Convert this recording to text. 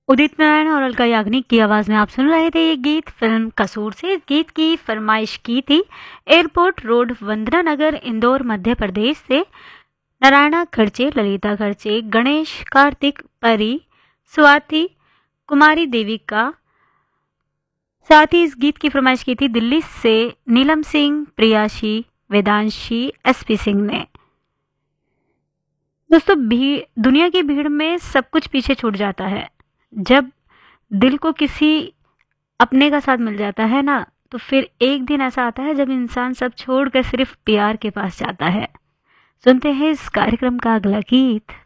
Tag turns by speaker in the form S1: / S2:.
S1: उदित नारायण और अलका याग्निक की आवाज में आप सुन रहे थे ये गीत फिल्म कसूर से। इस गीत की फरमाइश की थी एयरपोर्ट रोड, वंदना नगर, इंदौर, मध्य प्रदेश से नारायणा खर्चे, ललिता खर्चे, गणेश, कार्तिक, परी, स्वाति, कुमारी देविका। साथ ही इस गीत की फरमाइश की थी दिल्ली से नीलम सिंह, प्रियाशी, वेदांशी, एसपी सिंह ने। दोस्तों, दुनिया की भीड़ में सब कुछ पीछे छूट जाता है। जब दिल को किसी अपने का साथ मिल जाता है ना, तो फिर एक दिन ऐसा आता है जब इंसान सब छोड़कर सिर्फ प्यार के पास जाता है। सुनते हैं इस कार्यक्रम का अगला गीत।